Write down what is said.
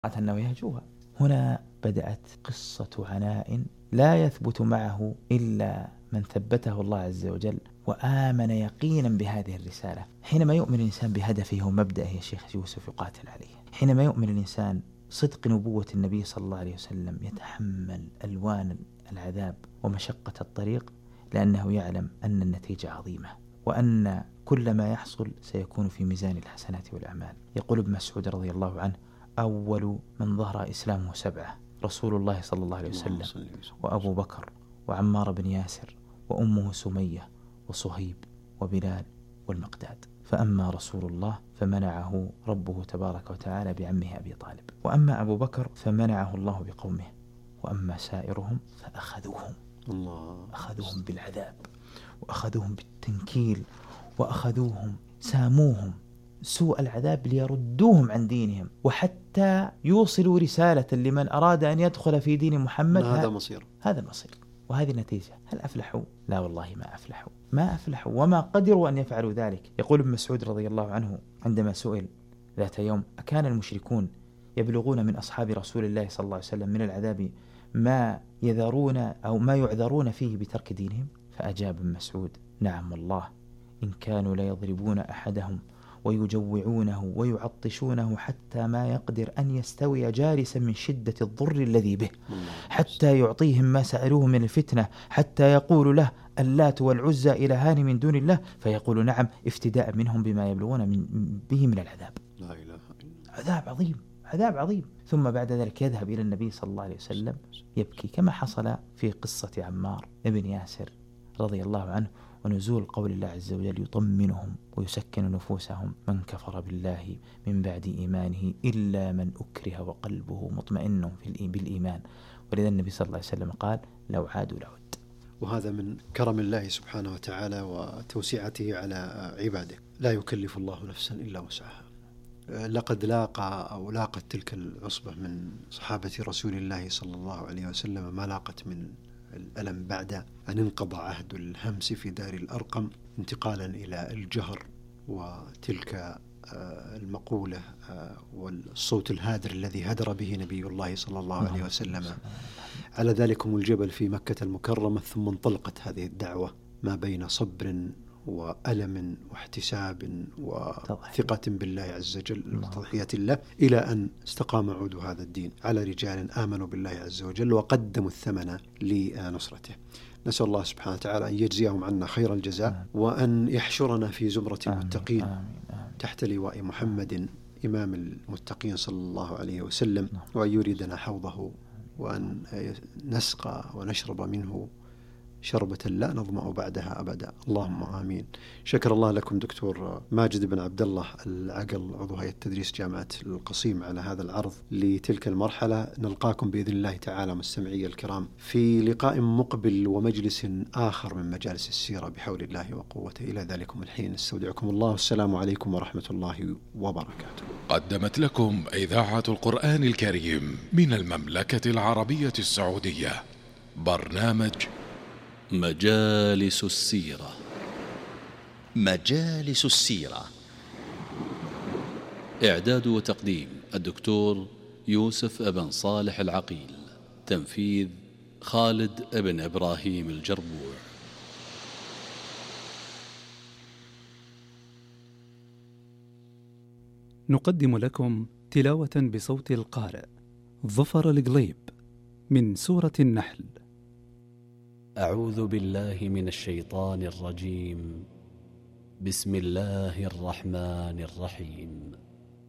أنه يهجوها. هنا بدأت قصة عناء لا يثبت معه إلا من ثبته الله عز وجل وآمن يقينا بهذه الرسالة. حينما يؤمن الإنسان بهدفه ومبدأه يا شيخ يوسف يقاتل عليه. حينما يؤمن الإنسان صدق نبوة النبي صلى الله عليه وسلم يتحمل ألوان العذاب ومشقة الطريق، لأنه يعلم أن النتيجة عظيمة وأن كل ما يحصل سيكون في ميزان الحسنات والأعمال. يقول ابن مسعود رضي الله عنه: أول من ظهر إسلامه 7: رسول الله صلى الله عليه وسلم، وأبو بكر، وعمار بن ياسر، وأمه سمية، وصهيب، وبلال، والمقداد. فأما رسول الله فمنعه ربه تبارك وتعالى بعمه أبي طالب، وأما أبو بكر فمنعه الله بقومه، وأما سائرهم فأخذوهم أخذوهم بالعذاب، وأخذوهم بالتنكيل، وأخذوهم ساموهم سوء العذاب ليردوهم عن دينهم، وحتى يوصلوا رسالة لمن أراد أن يدخل في دين محمد. هذا المصير وهذه النتيجة. هل أفلحوا؟ لا والله ما أفلحوا وما قدروا أن يفعلوا ذلك. يقول ابن مسعود رضي الله عنه عندما سئل ذات يوم: أكان المشركون يبلغون من أصحاب رسول الله صلى الله عليه وسلم من العذاب ما يذرون أو ما يعذرون فيه بترك دينهم؟ فأجاب ابن مسعود: نعم والله، إن كانوا ليضربون أحدهم ويجوعونه ويعطشونه حتى ما يقدر أن يستوي جالسا من شدة الضر الذي به، حتى يعطيهم ما سألوه من الفتنة، حتى يقول له: اللات والعزى إلهان من دون الله، فيقول: نعم، افتداء منهم بما يبلغون به من العذاب. لا إله إلا الله. عذاب عظيم. ثم بعد ذلك يذهب إلى النبي صلى الله عليه وسلم يبكي، كما حصل في قصة عمار بن ياسر رضي الله عنه، ونزول قول الله عز وجل يطمنهم ويسكن نفوسهم: من كفر بالله من بعد إيمانه إلا من أكره وقلبه مطمئن بالإيمان. ولذا النبي صلى الله عليه وسلم قال: لو عادوا لعد. وهذا من كرم الله سبحانه وتعالى وتوسعته على عباده. لا يكلف الله نفسا إلا وسعها. لقد لاقت تلك العصبة من صحابة رسول الله صلى الله عليه وسلم ما لاقت من الألم بعد أن انقضى عهد الهمس في دار الأرقم، انتقالا إلى الجهر وتلك المقولة والصوت الهادر الذي هدر به نبي الله صلى الله عليه وسلم على ذلكم الجبل في مكة المكرمة. ثم انطلقت هذه الدعوة ما بين صبر وألم واحتساب وثقة بالله عز وجل وتضحية الله، إلى أن استقام عود هذا الدين على رجال آمنوا بالله عز وجل وقدموا الثمن لنصرته. نسأل الله سبحانه وتعالى أن يجزيهم عنا خير الجزاء، وأن يحشرنا في زمرة المتقين تحت لواء محمد إمام المتقين صلى الله عليه وسلم، وأن يريدنا حوضه، وأن نسقى ونشرب منه شربة لا نظمأ بعدها أبدا، اللهم آمين. شكر الله لكم دكتور ماجد بن عبد الله العقل، عضو هيئة تدريس جامعة القصيم، على هذا العرض لتلك المرحلة. نلقاكم بإذن الله تعالى مستمعي الكرام في لقاء مقبل ومجلس آخر من مجالس السيرة بحول الله وقوته. إلى ذلكم الحين استودعكم الله، والسلام عليكم ورحمة الله وبركاته. قدمت لكم إذاعة القرآن الكريم من المملكة العربية السعودية برنامج مجالس السيرة. مجالس السيرة، إعداد وتقديم الدكتور يوسف ابن صالح العقيل، تنفيذ خالد ابن إبراهيم الجربوع. نقدم لكم تلاوة بصوت القارئ ظفر القليب من سورة النحل. أعوذ بالله من الشيطان الرجيم. بسم الله الرحمن الرحيم.